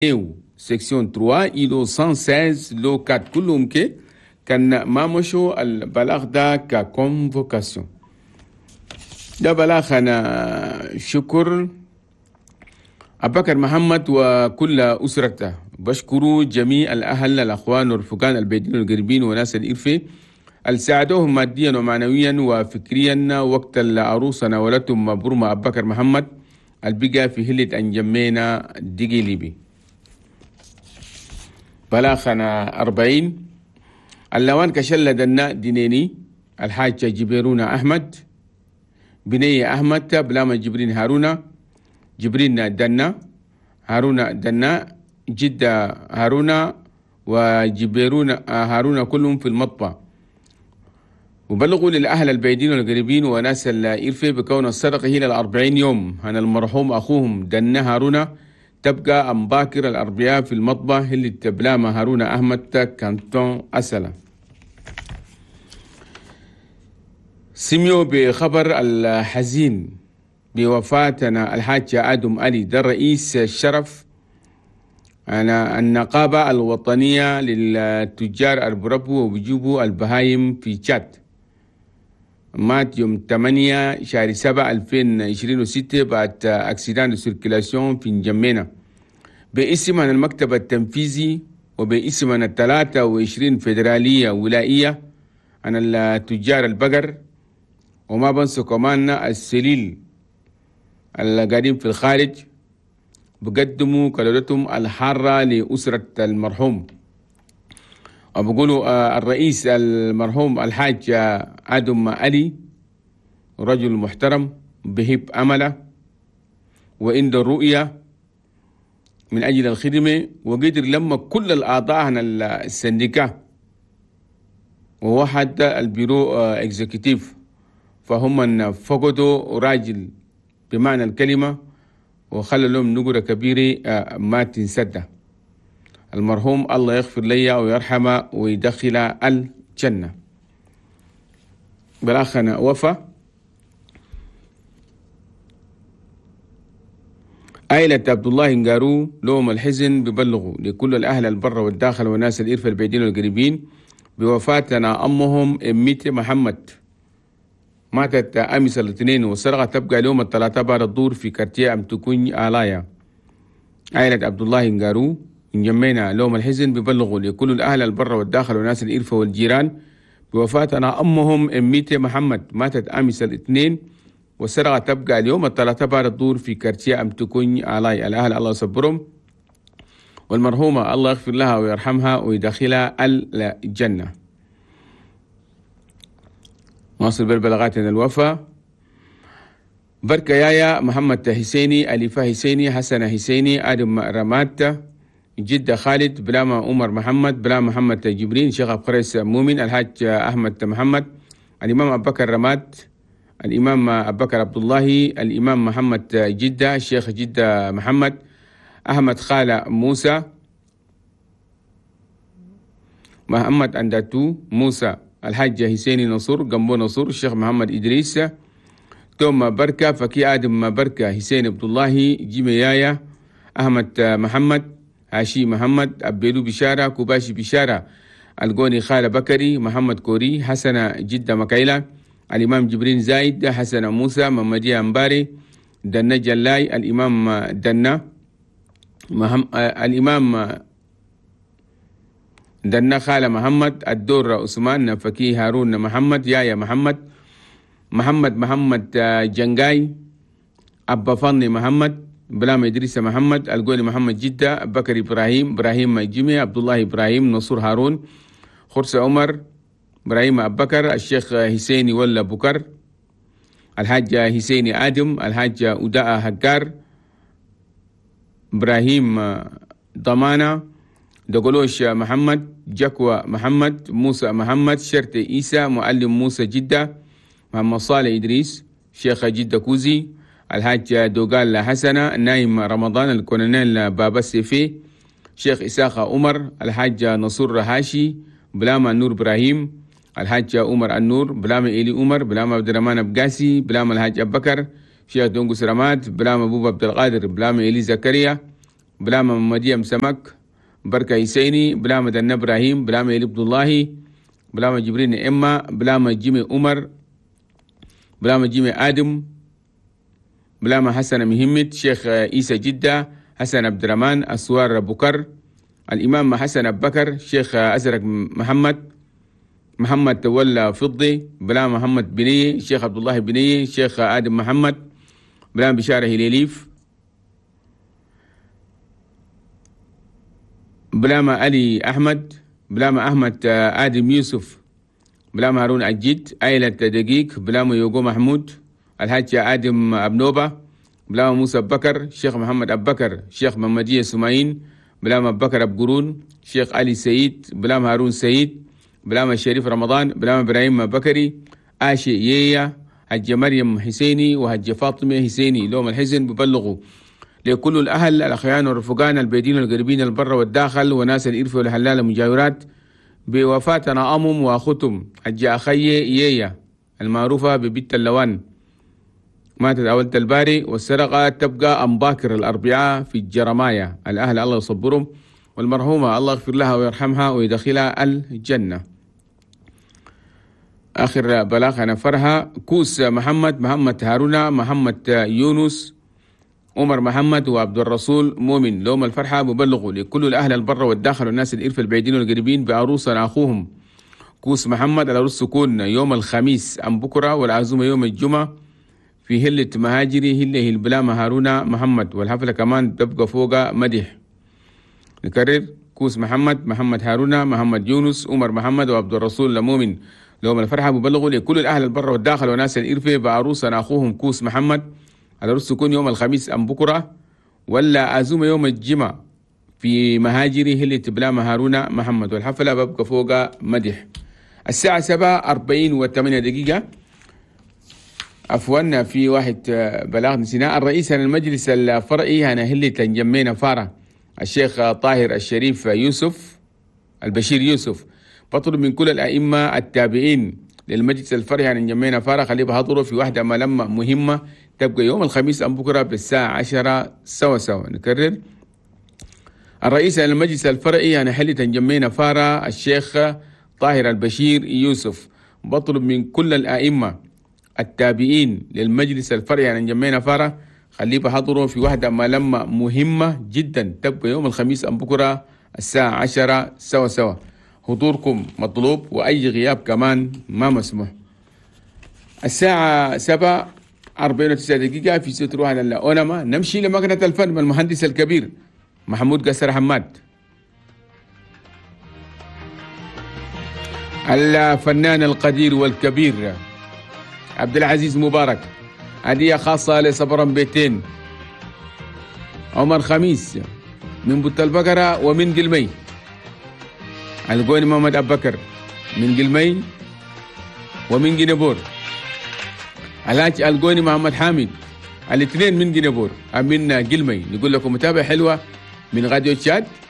section 3 ilo 116 lo 4 كلهم كي كان ما مشوا البلاغ ده ككونفوكاسيون. ده بلاغ أنا شكر أبكر محمد وكل أسرته. بشكروا جميع الأهل الأخوان والرفقان البيدين والقريبين وناس الإرفة اللي ساعدوهم ماديا ومعنويا وفكريا وقت العروسة ولدتهم مبرومة أبكر محمد البقى في هلة أنجمينا ديجي ليبي. بلاغنا 40 اللوان كشلة دنا دينيني الحاجة جبيرونا أحمد بنية أحمد بلام جبرين هارونا جبرين دنا هارونا دنا جدة هارونا وجبيرونا هارونا كلهم في المطبع. وبلغوا للأهل البعيدين والقريبين وناس الإرفة بكون الصدقة هي 40 يوم عن المرحوم أخوهم دنا هارونا تبقى أمباكر الأربعاء في المطبع اللي تبلام هارونا أحمد كانتون أسلا. سميوا بخبر الحزين بوفاتنا الحاج آدم علي ده رئيس الشرف النقابة الوطنية للتجار البربو وبيجيبوا البهايم في تشاد. مات يوم 8 شهر 7 2026 بعد اكسيدان سيركيلاسيون في نجمينا باسم المكتب التنفيذي وباسم 23 فيدرالية ولائية عن التجار البقر. وما بنسوا كمان السليل اللي قاعدين في الخارج بقدموا كلمتهم الحارة لأسرة المرحوم. وبقولوا الرئيس المرحوم الحاج آدم علي رجل محترم بهب أمله وعنده الرؤية من أجل الخدمة وقدر لما كل الأعضاء عن السندكة وواحد البيرو اكزيكتيف فهم فقدوا راجل بمعنى الكلمة وخلى لهم نقرة كبيرة ما تنسده. المرحوم الله يغفر لي ويرحمه ويدخل الجنة. بالآخر وفا عائلة عبد الله نقارو لهم الحزن ببلغوا لكل الأهل البر والداخل وناس الإرفة البعيدين والقريبين بوفاتنا أمهم أميتي محمد ماتت أمس الاثنين والسرقة تبقى اليوم الثلاثاء بعد الظهر في كارتيه أم تكون آلايا. عائلة عبد الله نقارو نجمينا لهم الحزن ببلغوا لكل الأهل البر والداخل وناس الإرفة والجيران بوفاتنا أمهم أميتي محمد ماتت أمس الاثنين والسرقة تبقى اليوم الثلاثاء بعد الظهر في كارتيه أم تكون آلاي. الأهل الله يصبرهم والمرحومة الله يغفر لها ويرحمها ويدخلها الجنة. واصل بالبلاغات من الوفا بركة يايا محمد حسيني أليفة حسيني حسن حسيني آدم رمات جدة خالد بلام عمر محمد بلام محمد جبرين شيخ قريس مؤمن الحاج أحمد محمد الإمام أبو بكر رمات الإمام أبو بكر عبد الله الإمام محمد جدة الشيخ جدة محمد أحمد خالة موسى محمد أنداتو موسى الحاج حسيني نصور جنبو نصور الشيخ محمد إدريس توم بركة فكي آدم بركة حسين عبد الله جيميايا أحمد محمد هاشي محمد أبيلو بشارة كوباشي بشارة القوني خالة بكري محمد كوري حسن جدة مكايلة الإمام جبرين زايد حسن موسى محمدية أمباري دنا جلاي الإمام دنا الإمام دنا خالة محمد الدور عثمان فكي هارون محمد يايا محمد جنجاي أبا فضني محمد بلام إدريس محمد القولي محمد جدة بكر إبراهيم جيمي عبد الله إبراهيم نصور هارون خرس عمر إبراهيم أبو بكر الشيخ حسيني ولا بكر الحاج حسيني آدم الحاج أداء هجار إبراهيم ضمانة دقلوش محمد جكوى محمد موسى محمد شرط إيسى معلم موسى جدة محمد صالح إدريس شيخ جدة كوزي الحاج دوغال حسنة نايم رمضان الكولونيل بابا السيفي شيخ إساخة عمر الحاج نصور رهاشي بلاما نور إبراهيم الحاج عمر النور بلاما إلي عمر بلاما عبد الرحمن بقاسي بلاما الحاج أبو بكر شيخ دونغوس رماد بلاما أبو عبد القادر بلاما إلي زكريا بلامة مديم سمك، بركة حسيني، بلامة دنا إبراهيم، بلامة عبد الله، بلامة جبرين إما، بلامة جيمي عمر، بلامة جيمي آدم، بلامة حسن مهمت، شيخ عيسى جدة، حسن عبد الرحمن، أسوار بكر، الإمام حسن أبو بكر، شيخ أزرق محمد تولى فضي، بلامة محمد بنية، شيخ عبد الله بنية، شيخ آدم محمد، بلامة بشارة هليليف، بلامة علي أحمد، بلامة أحمد آدم يوسف، بلامة هارون عجيد، عائلة دقيق، بلامة يوغو محمود، الحاج آدم أبنوبة، بلامة موسى أبو بكر، شيخ محمد أبو بكر، شيخ محمدية سمايين، بلامة أبو بكر أبو قرون، شيخ علي سيد، بلامة هارون سيد، بلامة الشريف رمضان، بلامة إبراهيم بكري، آشي ييا، حج مريم حسيني وحج فاطمة حسيني لهم الحزن ببلغوا لكل الأهل الأخيان والرفقان البيدين والقريبين البر والداخل وناس الإرث والحلال المجاورات بوفاتنا أمم وأختم حج أخي ييا المعروفة ببت اللوان، ماتت أولة الباري، والسرقة تبقى أمباكر الأربعاء في الجرماية. الأهل الله يصبرهم، والمرحومة الله يغفر لها ويرحمها ويدخلها الجنة. آخر بلاغ نفرها كوس محمد هارون، محمد يونس، عمر محمد وعبد الرسول مؤمن لهم الفرحة ببلغوا لكل الأهل البر والداخل والناس الإرث البعيدين والقريبين بعروسنا أخوهم كوس محمد. العروس تكون يوم الخميس أم بكرة، والعزومة يوم الجمعة في هلة مهاجري هلة البلامة هارون محمد، والحفلة كمان تبقى فوق مدح. نكرر كوس محمد هارون، محمد يونس، عمر محمد وعبد الرسول مؤمن لهم الفرحة ببلغوا لكل الأهل البر والداخل وناس الإرث بعروسنا أخوهم كوس محمد. العروس تكون يوم الخميس أم بكرة، ولا عزومة يوم الجمعة في مهاجري هلة بلامة هارون محمد، والحفلة ببقى فوق مدح. الساعة 7:48 عفوا في واحد بلاغ نسيناه. الرئيس المجلس الفرعي هنا هلة جمينا فارة الشيخ طاهر الشريف يوسف البشير يوسف بطلب من كل الأئمة التابعين للمجلس الفرعي عن جمينا فارة خليه بحضروا في واحدة ملمة مهمة تبقى يوم الخميس أم بكرة بالساعة 10 سوا. نكرر، الرئيس المجلس الفرعي عن حلة جمينا فارة الشيخ طاهر البشير يوسف بطلب من كل الأئمة التابعين للمجلس الفرعي عن جمينا فارة خليه بحضروا في واحدة ملمة مهمة جدا تبقى يوم الخميس أم بكرة الساعة 10 سوا. حضوركم مطلوب، وأي غياب كمان ما مسموح. الساعة 7:49 في ست روح على الأونما. نمشي لمكنة الفن من المهندس الكبير محمود قسر حماد، الفنان القدير والكبير عبد العزيز مبارك. هدية خاصة لصبرم بيتين عمر خميس من بط البقرة ومن قلمي. القوني محمد أبو بكر من قلمي ومن جنبور. الحاج القوني محمد حامد الاثنين من جنبور من قلمي. نقول لكم متابعة حلوة من راديو تشاد.